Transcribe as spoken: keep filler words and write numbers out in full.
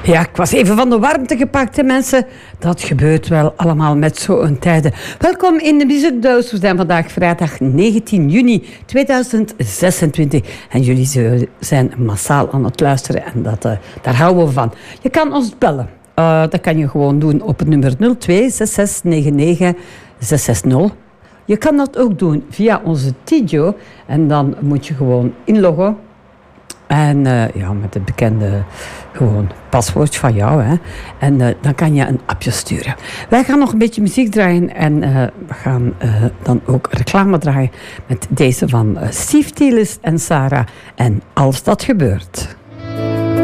Ja, ik was even van de warmte gepakt, hè, mensen. Dat gebeurt wel allemaal met zo'n tijden. Welkom in de Muziekdoos. We zijn vandaag vrijdag negentien juni tweeduizend zesentwintig. En jullie zijn massaal aan het luisteren. En dat, uh, daar houden we van. Je kan ons bellen. Uh, dat kan je gewoon doen op het nummer nul twee zes zes negen negen zes zes nul. Je kan dat ook doen via onze Tidjo. En dan moet je gewoon inloggen. En uh, ja, met het bekende gewoon paswoord van jou. Hè. En uh, dan kan je een appje sturen. Wij gaan nog een beetje muziek draaien. En uh, we gaan uh, dan ook reclame draaien met deze van uh, Steve Tielis en Sarah. En als dat gebeurt...